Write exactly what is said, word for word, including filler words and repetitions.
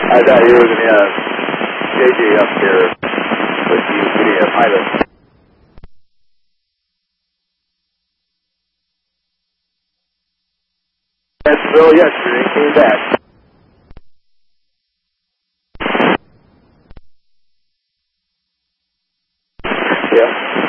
I thought you were going to have J J up here with you getting a pilot. Yes, Bill, yesterday came back. Yeah.